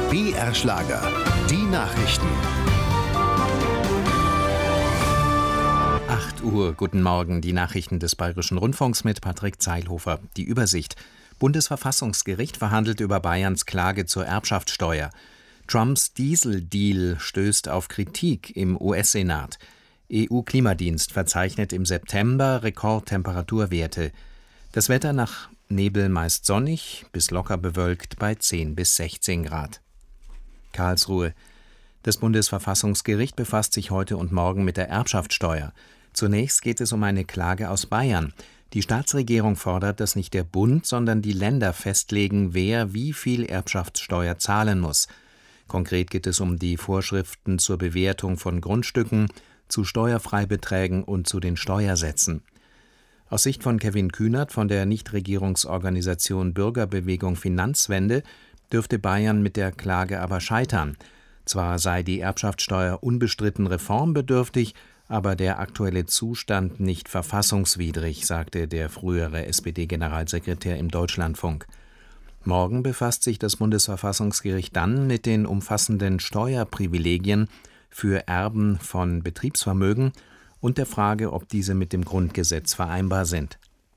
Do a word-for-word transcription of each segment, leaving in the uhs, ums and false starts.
B R Schlager, die Nachrichten. acht Uhr, guten Morgen, die Nachrichten des Bayerischen Rundfunks mit Patrick Zeilhofer. Die Übersicht. Bundesverfassungsgericht verhandelt über Bayerns Klage zur Erbschaftssteuer. Trumps Diesel-Deal stößt auf Kritik im U S-Senat. E U-Klimadienst verzeichnet im September Rekordtemperaturwerte. Das Wetter nach Nebel meist sonnig, bis locker bewölkt bei zehn bis sechzehn Grad. Karlsruhe. Das Bundesverfassungsgericht befasst sich heute und morgen mit der Erbschaftssteuer. Zunächst geht es um eine Klage aus Bayern. Die Staatsregierung fordert, dass nicht der Bund, sondern die Länder festlegen, wer wie viel Erbschaftssteuer zahlen muss. Konkret geht es um die Vorschriften zur Bewertung von Grundstücken, zu Steuerfreibeträgen und zu den Steuersätzen. Aus Sicht von Kevin Kühnert von der Nichtregierungsorganisation Bürgerbewegung Finanzwende dürfte Bayern mit der Klage aber scheitern. Zwar sei die Erbschaftssteuer unbestritten reformbedürftig, aber der aktuelle Zustand nicht verfassungswidrig, sagte der frühere S P D-Generalsekretär im Deutschlandfunk. Morgen befasst sich das Bundesverfassungsgericht dann mit den umfassenden Steuerprivilegien für Erben von Betriebsvermögen und der Frage, ob diese mit dem Grundgesetz vereinbar sind.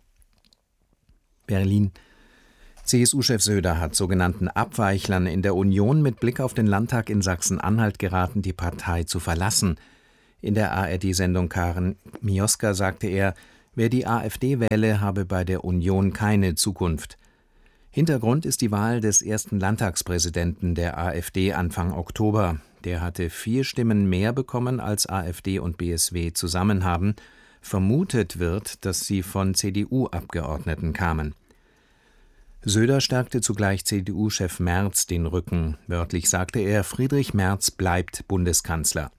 Berlin. C S U-Chef Söder hat sogenannten Abweichlern in der Union mit Blick auf den Landtag in Sachsen-Anhalt geraten, die Partei zu verlassen. In der A R D-Sendung Karen Mioska sagte er, wer die AfD wähle, habe bei der Union keine Zukunft. Hintergrund ist die Wahl des ersten Landtagspräsidenten der AfD Anfang Oktober. Der hatte vier Stimmen mehr bekommen, als AfD und B S W zusammen haben. Vermutet wird, dass sie von C D U-Abgeordneten kamen. Söder stärkte zugleich C D U-Chef Merz den Rücken. Wörtlich sagte er, Friedrich Merz bleibt Bundeskanzler.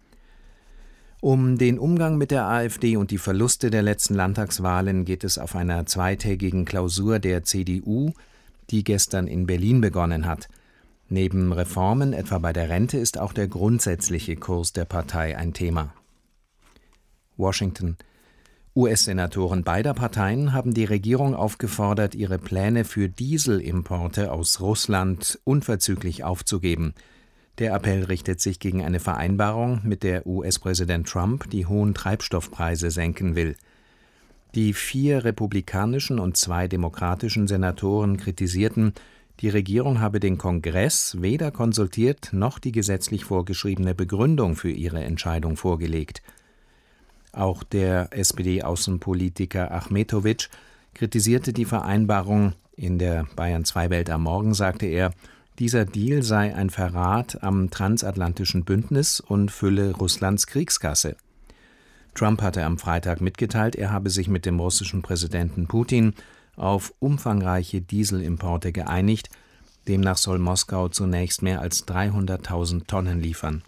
Um den Umgang mit der AfD und die Verluste der letzten Landtagswahlen geht es auf einer zweitägigen Klausur der C D U, die gestern in Berlin begonnen hat. Neben Reformen, etwa bei der Rente, ist auch der grundsätzliche Kurs der Partei ein Thema. Washington. U S-Senatoren beider Parteien haben die Regierung aufgefordert, ihre Pläne für Dieselimporte aus Russland unverzüglich aufzugeben. Der Appell richtet sich gegen eine Vereinbarung, mit der U S-Präsident Trump die hohen Treibstoffpreise senken will. Die vier republikanischen und zwei demokratischen Senatoren kritisierten, die Regierung habe den Kongress weder konsultiert noch die gesetzlich vorgeschriebene Begründung für ihre Entscheidung vorgelegt. Auch der S P D-Außenpolitiker Achmetowitsch kritisierte die Vereinbarung. In der Bayern zwei Welt am Morgen sagte er, dieser Deal sei ein Verrat am transatlantischen Bündnis und fülle Russlands Kriegskasse. Trump hatte am Freitag mitgeteilt, er habe sich mit dem russischen Präsidenten Putin auf umfangreiche Dieselimporte geeinigt. Demnach soll Moskau zunächst mehr als dreihunderttausend Tonnen liefern.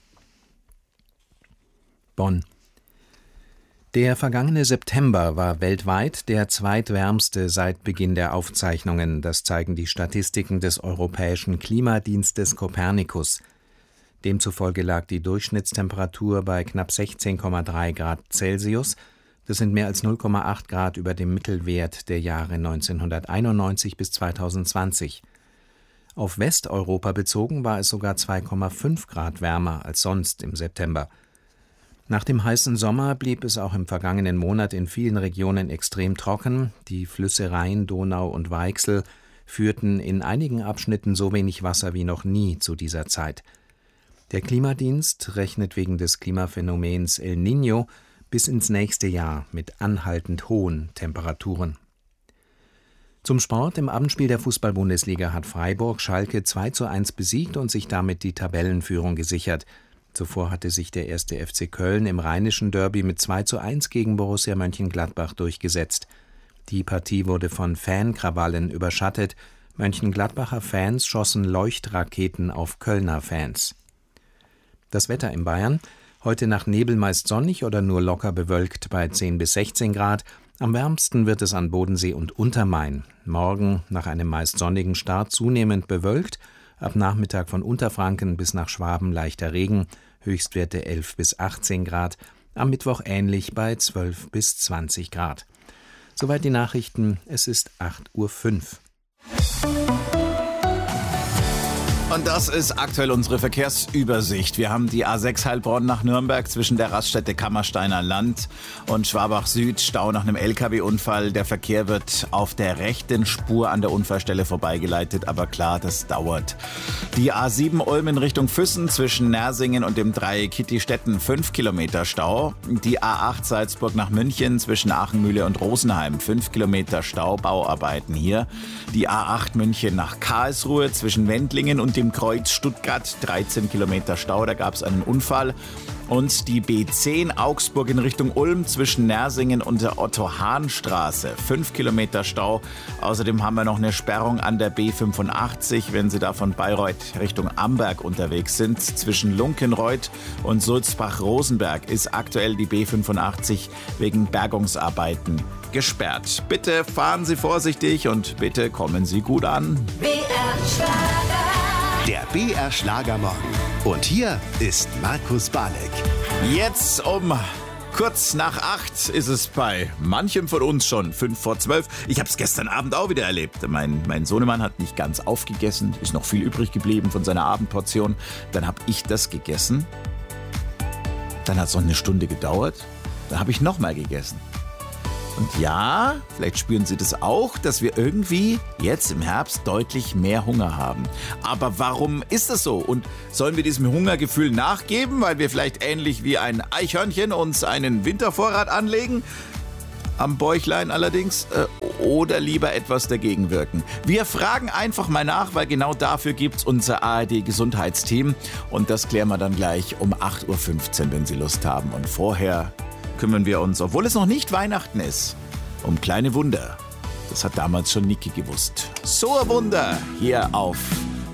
Bonn. Der vergangene September war weltweit der zweitwärmste seit Beginn der Aufzeichnungen. Das zeigen die Statistiken des Europäischen Klimadienstes Copernicus. Demzufolge lag die Durchschnittstemperatur bei knapp sechzehn Komma drei Grad Celsius. Das sind mehr als null Komma acht Grad über dem Mittelwert der Jahre neunzehnhunderteinundneunzig bis zweitausendzwanzig. Auf Westeuropa bezogen war es sogar zwei Komma fünf Grad wärmer als sonst im September. Nach dem heißen Sommer blieb es auch im vergangenen Monat in vielen Regionen extrem trocken. Die Flüsse Rhein, Donau und Weichsel führten in einigen Abschnitten so wenig Wasser wie noch nie zu dieser Zeit. Der Klimadienst rechnet wegen des Klimaphänomens El Niño bis ins nächste Jahr mit anhaltend hohen Temperaturen. Zum Sport: Im Abendspiel der Fußball-Bundesliga hat Freiburg Schalke zwei zu eins besiegt und sich damit die Tabellenführung gesichert. Zuvor hatte sich der erste F C Köln im rheinischen Derby mit zwei zu eins gegen Borussia Mönchengladbach durchgesetzt. Die Partie wurde von Fankrawallen überschattet. Mönchengladbacher Fans schossen Leuchtraketen auf Kölner Fans. Das Wetter in Bayern: Heute nach Nebel meist sonnig oder nur locker bewölkt bei zehn bis sechzehn Grad. Am wärmsten wird es an Bodensee und Untermain. Morgen nach einem meist sonnigen Start zunehmend bewölkt. Ab Nachmittag von Unterfranken bis nach Schwaben leichter Regen. Höchstwerte elf bis achtzehn Grad. Am Mittwoch ähnlich bei zwölf bis zwanzig Grad. Soweit die Nachrichten. Es ist acht Uhr fünf. Und das ist aktuell unsere Verkehrsübersicht. Wir haben die A sechs Heilbronn nach Nürnberg zwischen der Raststätte Kammersteiner Land und Schwabach Süd. Stau nach einem L K W-Unfall. Der Verkehr wird auf der rechten Spur an der Unfallstelle vorbeigeleitet, aber klar, das dauert. Die A sieben Ulm in Richtung Füssen zwischen Nersingen und dem Dreieck Kittistetten fünf Kilometer Stau. Die A acht Salzburg nach München zwischen Achenmühle und Rosenheim fünf Kilometer Stau, Bauarbeiten hier. Die A acht München nach Karlsruhe zwischen Wendlingen und dem Kreuz Stuttgart dreizehn Kilometer Stau, da gab es einen Unfall. Und die B zehn Augsburg in Richtung Ulm zwischen Nersingen und der Otto-Hahn-Straße. fünf Kilometer Stau. Außerdem haben wir noch eine Sperrung an der B fünfundachtzig, wenn Sie da von Bayreuth Richtung Amberg unterwegs sind. Zwischen Lunkenreuth und Sulzbach-Rosenberg ist aktuell die B fünfundachtzig wegen Bergungsarbeiten gesperrt. Bitte fahren Sie vorsichtig und bitte kommen Sie gut an. B R Schlager. Der B R Schlagermorgen. Und hier ist Markus Balek. Jetzt um kurz nach acht ist es bei manchem von uns schon fünf vor zwölf. Ich habe es gestern Abend auch wieder erlebt. Mein, mein Sohnemann hat nicht ganz aufgegessen, ist noch viel übrig geblieben von seiner Abendportion. Dann habe ich das gegessen. Dann hat es noch eine Stunde gedauert. Dann habe ich nochmal gegessen. Und ja, vielleicht spüren Sie das auch, dass wir irgendwie jetzt im Herbst deutlich mehr Hunger haben. Aber warum ist das so? Und sollen wir diesem Hungergefühl nachgeben, weil wir vielleicht ähnlich wie ein Eichhörnchen uns einen Wintervorrat anlegen? Am Bäuchlein allerdings. Äh, oder lieber etwas dagegen wirken? Wir fragen einfach mal nach, weil genau dafür gibt's unser A R D-Gesundheitsteam. Und das klären wir dann gleich um acht Uhr fünfzehn, wenn Sie Lust haben. Und vorher kümmern wir uns, obwohl es noch nicht Weihnachten ist, um kleine Wunder. Das hat damals schon Niki gewusst. So ein Wunder hier auf